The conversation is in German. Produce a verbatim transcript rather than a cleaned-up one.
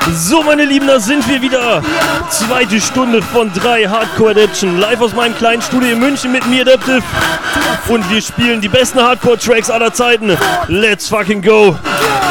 So, meine Lieben, da sind wir wieder. Zweite Stunde von drei Hardcore Addiction. Live aus meinem kleinen Studio in München mit mir, Adaptive. Und wir spielen die besten Hardcore-Tracks aller Zeiten. Let's fucking go.